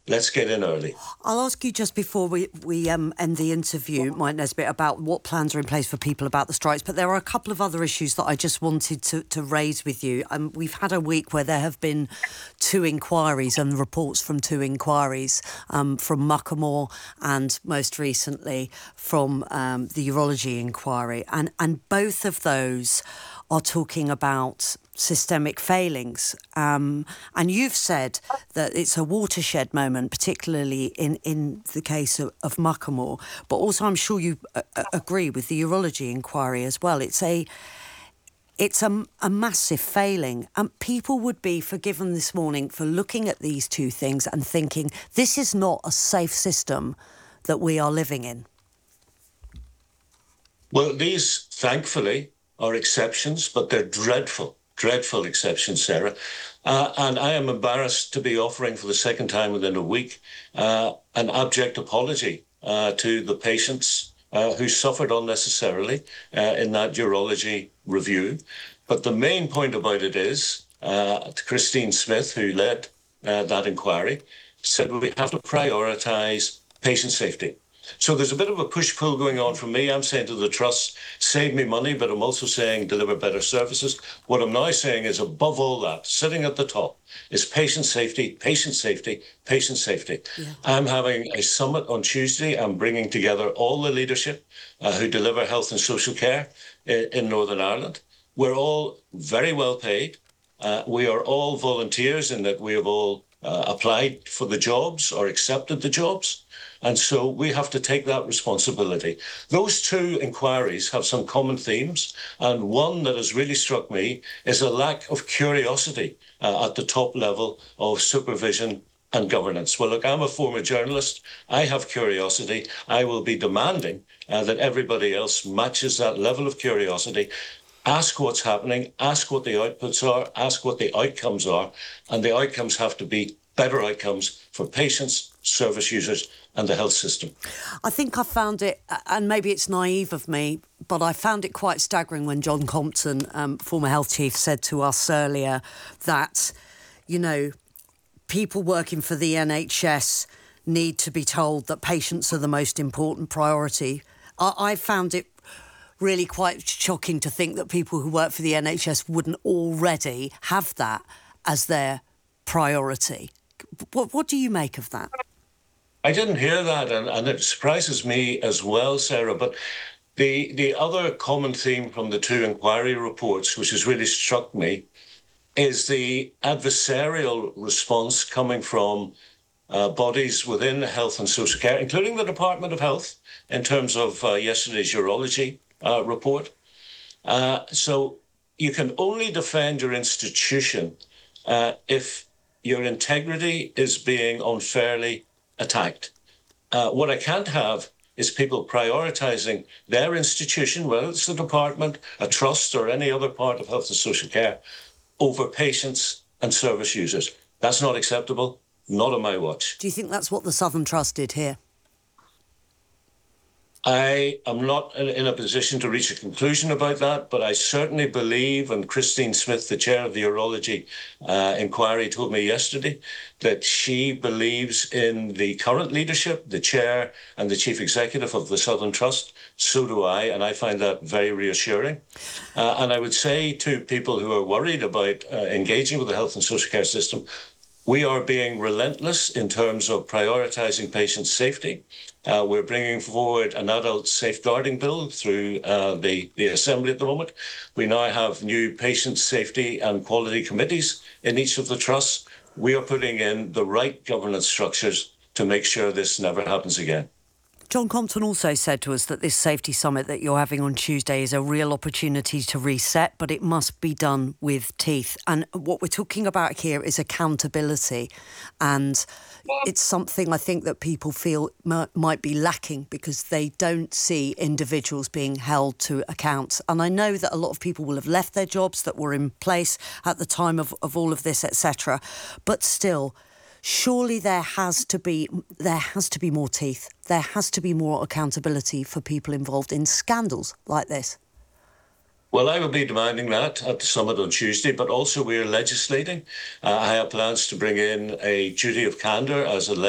Let's get in early. I'll ask you just before we end the interview, Mike Nesbitt, about what plans are in place for people about the strikes, but there are a couple of other issues that I just wanted to raise with you. We've had a week where there have been two inquiries and reports from two inquiries, from Muckamore and most recently from the urology inquiry. And both of those are talking about systemic failings. And you've said that it's a watershed moment, particularly in the case of Muckamore. But also I'm sure you agree with the urology inquiry as well. It's a massive failing. And people would be forgiven this morning for looking at these two things and thinking, this is not a safe system that we are living in. Well, these, thankfully, are exceptions, but they're dreadful exceptions, Sarah. And I am embarrassed to be offering for the second time within a week an abject apology to the patients who suffered unnecessarily in that urology review. But the main point about it is Christine Smith, who led that inquiry, said we have to prioritise patient safety. So there's a bit of a push-pull going on from me. I'm saying to the Trust, save me money, but I'm also saying deliver better services. What I'm now saying is, above all that, sitting at the top, is patient safety, patient safety, patient safety. Yeah. I'm having a summit on Tuesday. I'm bringing together all the leadership who deliver health and social care in Northern Ireland. We're all very well paid. We are all volunteers in that we have all applied for the jobs or accepted the jobs. And so we have to take that responsibility. Those two inquiries have some common themes. And one that has really struck me is a lack of curiosity at the top level of supervision and governance. Well, look, I'm a former journalist. I have curiosity. I will be demanding that everybody else matches that level of curiosity. Ask what's happening, ask what the outputs are, ask what the outcomes are. And the outcomes have to be better outcomes for patients, service users, and the health system. I think I found it, and maybe it's naive of me, but I found it quite staggering when John Compton, former health chief, said to us earlier that, you know, people working for the NHS need to be told that patients are the most important priority. I found it really quite shocking to think that people who work for the NHS wouldn't already have that as their priority. What do you make of that? I didn't hear that, and it surprises me as well, Sarah. But the other common theme from the two inquiry reports, which has really struck me, is the adversarial response coming from bodies within health and social care, including the Department of Health, in terms of yesterday's urology report. So you can only defend your institution if your integrity is being unfairly attacked. What I can't have is people prioritising their institution, whether it's the department, a trust, or any other part of health and social care, over patients and service users. That's not acceptable, not on my watch. Do you think that's what the Southern Trust did here? I am not in a position to reach a conclusion about that, but I certainly believe, and Christine Smith, the chair of the urology inquiry, told me yesterday that she believes in the current leadership, the chair and the chief executive of the Southern Trust. So do I, and I find that very reassuring. And I would say to people who are worried about engaging with the health and social care system, we are being relentless in terms of prioritising patient safety. We're bringing forward an adult safeguarding bill through the Assembly at the moment. We now have new patient safety and quality committees in each of the trusts. We are putting in the right governance structures to make sure this never happens again. John Compton also said to us that this safety summit that you're having on Tuesday is a real opportunity to reset, but it must be done with teeth. And what we're talking about here is accountability. And it's something I think that people feel might be lacking because they don't see individuals being held to account. And I know that a lot of people will have left their jobs that were in place at the time of all of this, etc. But still, surely there has to be more teeth. There has to be more accountability for people involved in scandals like this. Well, I will be demanding that at the summit on Tuesday, but also we are legislating. I have plans to bring in a duty of candour as a